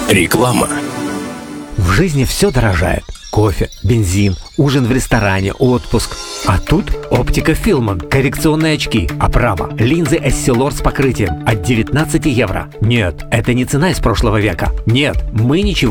Реклама. В жизни все дорожает. Кофе, бензин, ужин в ресторане, отпуск. А тут оптика Филман, коррекционные очки, оправа, линзы Essilor с покрытием от 19 евро. Нет, это не цена из прошлого века. Нет, мы ничего